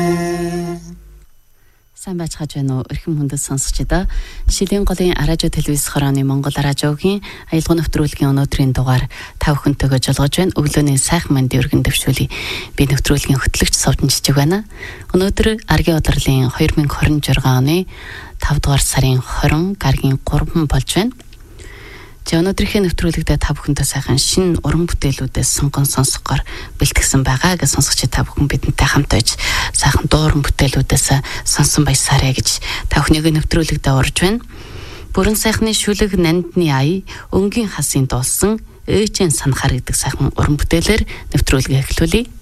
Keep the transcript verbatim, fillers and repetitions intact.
Сайн байцгааж байна уу? Эрхэм хүндэт сонсогчдоо. Шилийн голын радио телевиз хорооны Монгол радиогийн аялал нэвтрүүлгийн өнөөдрийн дугаар та бүхэнтэйгээ жолгож байна. Өглөөний сайхан мэндийн өргөн дэвшүүлье. Би нэвтрүүлгийн хөтлөгч Совдон Жижиг байна. Өнөөдөр Аргийн удирлын хоёр мың хорин жургаан оны тав дугаар сарын хорин гарагийн гурван болж байна. За өнөөдрийнхээ нэвтрүүлэгтээ та бүхэнтэй сайхан шинэ уран бүтээлүүдээс сонгон сонсгохоор бэлтгэсэн байгаа гэж сонсогч та бүхэн бидэнтэй хамт байж сайхан дууран бүтээлүүдээс сонсон баясаарэ гэж та бүхнийгээ нэвтрүүлэгтээ урьж байна. Бүрэн сайхны шүлэг нандны ая өнгийн хасын дуулсан ээжэн санахаар гэдэг сайхан уран бүтээлээр нэвтрүүлгээ эхлүүлье.